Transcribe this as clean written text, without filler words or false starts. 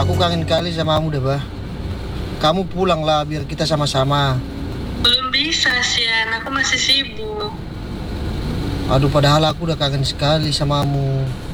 Aku kangen kali sama kamu deh, bah. Kamu pulanglah biar kita sama-sama. Belum bisa, Sian. Aku masih sibuk. Aduh, padahal aku udah kangen sekali sama kamu.